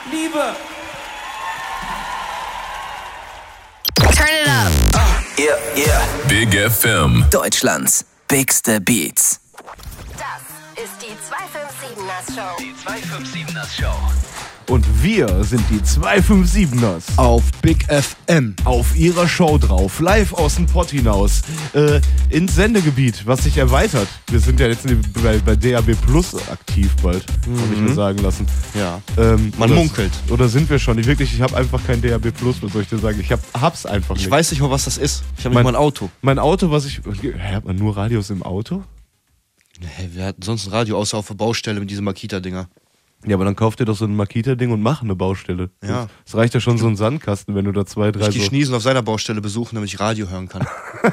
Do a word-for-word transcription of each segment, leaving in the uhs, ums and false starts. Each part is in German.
Liebe. Turn it up. Yeah, yeah. Big F M. Deutschlands bigste Beats. Das ist die zweihundertsiebenundfünfzigers Show. Die zweihundertsiebenundfünfzigers Show. Und wir sind die zweihundertsiebenundfünfzigers. Auf Big F M. Auf ihrer Show drauf, live aus dem Pott hinaus, äh, ins Sendegebiet, was sich erweitert. Wir sind ja jetzt bei, bei D A B Plus aktiv bald, mhm. habe ich mir sagen lassen. Ja, ähm, man oder, munkelt. Oder sind wir schon? Ich, wirklich, ich habe einfach kein D A B Plus, was soll ich dir sagen? Ich hab, hab's einfach nicht. Ich weiß nicht mal, was das ist. Ich habe nicht mein, mal ein Auto. Mein Auto, was ich... Hä, hat man nur Radios im Auto? Hey, wir hatten sonst ein Radio, außer auf der Baustelle mit diesen Makita-Dinger. Ja, aber dann kauf dir doch so ein Makita-Ding und mach eine Baustelle. Ja. Es reicht ja schon so ein Sandkasten, wenn du da zwei, drei Ich geh so... Schniesen auf seiner Baustelle besuchen, damit ich Radio hören kann.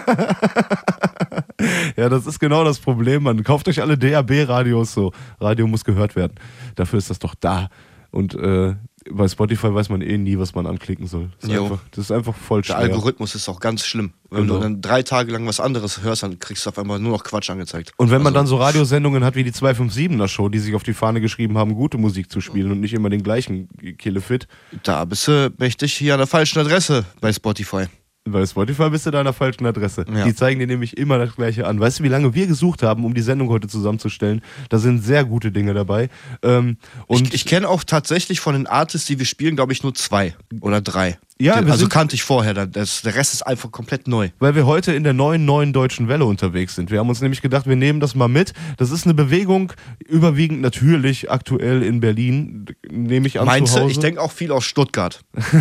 Ja, das ist genau das Problem, man. Kauft euch alle D A B-Radios so. Radio muss gehört werden. Dafür ist das doch da. Und äh, bei Spotify weiß man eh nie, was man anklicken soll. Das ist, einfach, das ist einfach voll schwer. Der Algorithmus ist auch ganz schlimm. Wenn genau. du dann drei Tage lang was anderes hörst, dann kriegst du auf einmal nur noch Quatsch angezeigt. Und wenn man also, dann so Radiosendungen hat wie die zweihundertsiebenundfünfziger Show, die sich auf die Fahne geschrieben haben, gute Musik zu spielen und nicht immer den gleichen Killefit. Da bist du mächtig hier an der falschen Adresse bei Spotify. Bei Spotify bist du da an der falschen Adresse. Ja. Die zeigen dir nämlich immer das Gleiche an. Weißt du, wie lange wir gesucht haben, um die Sendung heute zusammenzustellen? Da sind sehr gute Dinge dabei. Ähm, und ich ich kenne auch tatsächlich von den Artists, die wir spielen, glaube ich, nur zwei oder drei. Ja, die, wir also sind, kannte ich vorher. Das, der Rest ist einfach komplett neu. weil wir heute in der neuen, neuen Deutschen Welle unterwegs sind. Wir haben uns nämlich gedacht, wir nehmen das mal mit. Das ist eine Bewegung, überwiegend natürlich aktuell in Berlin, nehme ich an. Meinst zu du? Hause. Ich denke auch viel aus Stuttgart.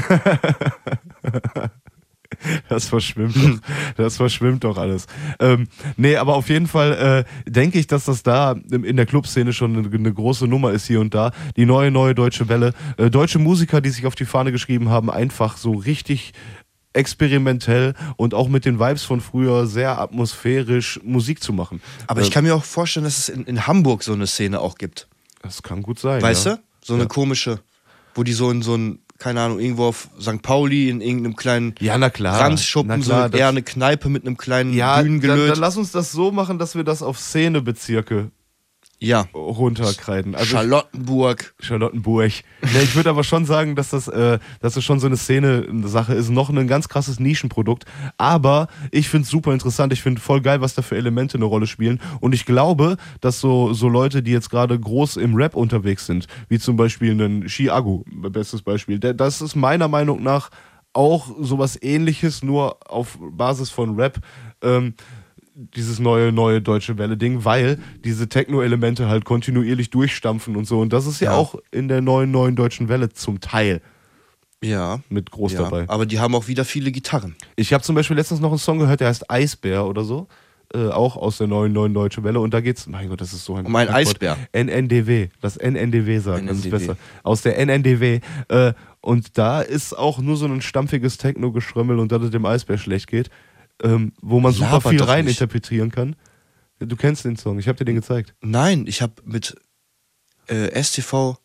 Das verschwimmt doch. Das verschwimmt doch alles. Ähm, nee, aber auf jeden Fall äh, denke ich, dass das da in der Clubszene schon eine, eine große Nummer ist hier und da. Die neue, neue Deutsche Welle. Äh, deutsche Musiker, die sich auf die Fahne geschrieben haben, einfach so richtig experimentell und auch mit den Vibes von früher sehr atmosphärisch Musik zu machen. Aber äh, ich kann mir auch vorstellen, dass es in, in Hamburg so eine Szene auch gibt. Das kann gut sein. Weißt ja. du? So eine Ja. komische, wo die so in so ein, keine Ahnung, irgendwo auf Sankt Pauli in irgendeinem kleinen Ja, na klar. Ranzschuppen, Na klar, so das- eher eine Kneipe mit einem kleinen Ja, dann, Bühnengelöt. dann lass uns das so machen, dass wir das auf Szenebezirke ja. runterkreiden. Also ich- Charlottenburg. Charlottenburg. Nee, ich würde aber schon sagen, dass das, äh, dass das schon so eine Szene-Sache ist. Noch ein ganz krasses Nischenprodukt. Aber ich finde es super interessant. Ich finde voll geil, was da für Elemente eine Rolle spielen. Und ich glaube, dass so, so Leute, die jetzt gerade groß im Rap unterwegs sind, wie zum Beispiel einen Chiago, bestes Beispiel, der, das ist meiner Meinung nach auch sowas Ähnliches, nur auf Basis von Rap. Ähm, dieses neue, neue Deutsche Welle-Ding, weil diese Techno-Elemente halt kontinuierlich durchstampfen und so. Und das ist ja, Ja. auch in der neuen, neuen Deutschen Welle zum Teil Ja. mit groß ja. dabei. Aber die haben auch wieder viele Gitarren. Ich habe zum Beispiel letztens noch einen Song gehört, der heißt Eisbär oder so. Äh, auch aus der neuen, neuen Deutsche Welle. Und da geht's, mein Gott, das ist so ein... Um einen Fremdwort. Eisbär. N N D W. Das N N D W sagen, das ist N N D W. besser. Aus der N N D W. Äh, und da ist auch nur so ein stampfiges Techno-Geschrömmel und dass es dem Eisbär schlecht geht. Ähm, wo man super Laber viel doch rein nicht. interpretieren kann. Du kennst den Song, ich habe dir den gezeigt. Nein, ich habe mit äh, S T V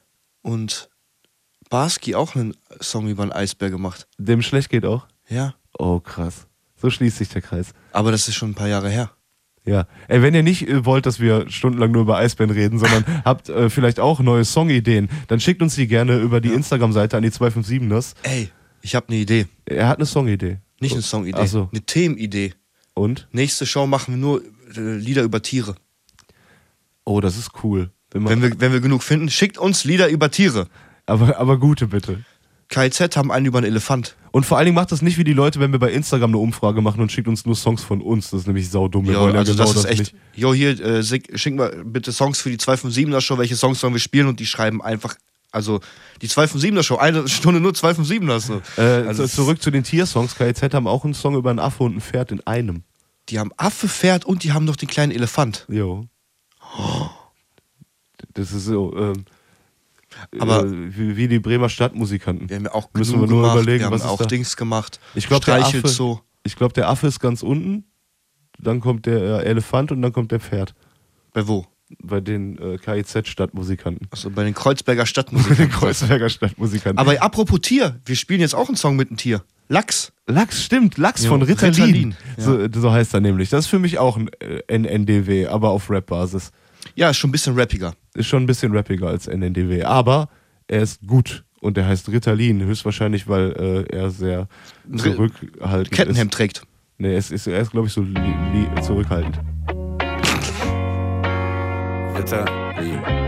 und Barski auch einen Song über einen Eisbär gemacht. Dem schlecht geht auch? Ja. Oh, krass. So schließt sich der Kreis. Aber das ist schon ein paar Jahre her. Ja. Ey, wenn ihr nicht äh, wollt, dass wir stundenlang nur über Eisbären reden, sondern habt äh, vielleicht auch neue Songideen, dann schickt uns die gerne über die Ja. Instagram-Seite an die zweihundertsiebenundfünfzigers. Ey, ich habe eine Idee. Er hat eine Songidee. Nicht eine Songidee, Ach so. eine Themenidee. Und? Nächste Show machen wir nur äh, Lieder über Tiere. Oh, das ist cool. Wenn man, Wenn wir, wenn wir genug finden, schickt uns Lieder über Tiere. aber, aber gute bitte. K Z haben einen über einen Elefant. Und vor allen Dingen macht das nicht wie die Leute, wenn wir bei Instagram eine Umfrage machen und schickt uns nur Songs von uns. Das ist nämlich saudumm. Wir Jo, wollen ja also genau das ist das echt. nicht. Jo, hier, äh, schick- schick mal bitte Songs für die zweihundertsiebenundfünfziger Show. Welche Songs sollen wir spielen? Und die schreiben einfach, also die zweihundertsiebenundfünfziger Show, eine Stunde nur zweihundertsiebenundfünfziger. So. Äh, Also zu- zurück zu den Tiersongs. K Z haben auch einen Song über einen Affe und ein Pferd in einem. Die haben Affe, Pferd und die haben noch den kleinen Elefant. Jo. Das ist so, ähm, Aber- äh, wie, wie die Bremer Stadtmusikanten. Wir haben ja auch Müssen genug wir nur gemacht. überlegen, wir haben was ist auch da? Dings gemacht. Ich glaube, der, Affe- Streichelzoo. ich glaub, der Affe ist ganz unten, dann kommt der äh, Elefant und dann kommt der Pferd. Bei wo? Bei den äh, K I Z-Stadtmusikanten. Also bei den Kreuzberger Bei den Stadtmusikern. Kreuzberger Stadtmusikanten. Aber apropos Tier, wir spielen jetzt auch einen Song mit einem Tier. Lachs. Lachs, stimmt, Lachs Jo, von Ritalin. Ritalin, ja. So, so heißt er nämlich. Das ist für mich auch ein äh, N N D W, aber auf Rap-Basis. Ja, ist schon ein bisschen rappiger. Ist schon ein bisschen rappiger als N N D W, aber er ist gut. und der heißt Ritalin, höchstwahrscheinlich, weil äh, er sehr zurückhaltend Kettenhemd ist. trägt. Nee, er ist, ist, er ist glaube ich, so li, li, zurückhaltend. Ritalin.